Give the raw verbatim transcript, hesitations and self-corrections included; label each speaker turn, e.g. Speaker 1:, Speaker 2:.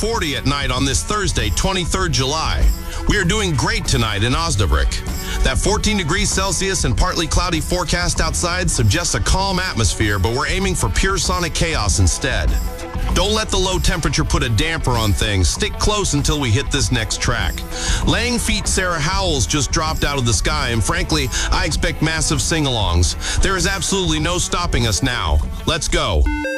Speaker 1: forty at night on this Thursday, twenty-third of July. We are doing great tonight in Osnabrück. That fourteen degrees Celsius and partly cloudy forecast outside suggests a calm atmosphere, but we're aiming for pure sonic chaos instead. Don't let the low temperature put a damper on things. Stick close until we hit this next track. Laying Feet Sarah Howells just dropped out of the sky, and frankly, I expect massive sing-alongs. There is absolutely no stopping us now. Let's go.